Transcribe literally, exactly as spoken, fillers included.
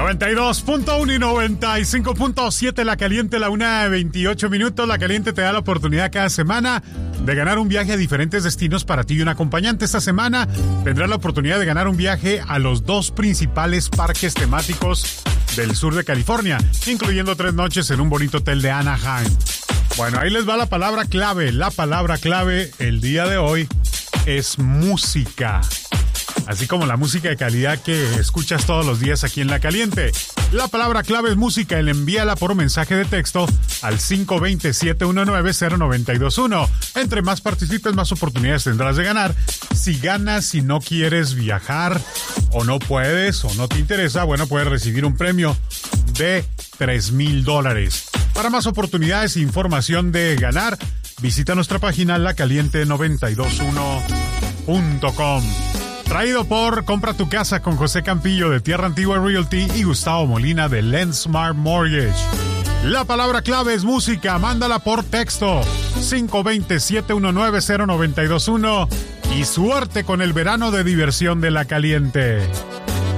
noventa y dos punto uno y noventa y cinco punto siete La Caliente, la una veintiocho minutos. La Caliente te da la oportunidad cada semana de ganar un viaje a diferentes destinos para ti y un acompañante. Esta semana tendrás la oportunidad de ganar un viaje a los dos principales parques temáticos del sur de California, incluyendo tres noches en un bonito hotel de Anaheim. Bueno, ahí les va la palabra clave. La palabra clave el día de hoy es música. Así como la música de calidad que escuchas todos los días aquí en La Caliente. La palabra clave es música y envíala por mensaje de texto al cinco dos cero, siete uno nueve, cero nueve dos uno. Entre más participes, más oportunidades tendrás de ganar. Si ganas, si no quieres viajar o no puedes o no te interesa, bueno, puedes recibir un premio de tres mil dólares. Para más oportunidades e información de ganar, visita nuestra página la caliente noventa y dos uno punto com. Traído por Compra tu Casa con José Campillo de Tierra Antigua Realty y Gustavo Molina de Lensmart Mortgage. La palabra clave es música. Mándala por texto cinco dos cero, siete uno nueve, cero nueve dos uno y suerte con el verano de diversión de La Caliente.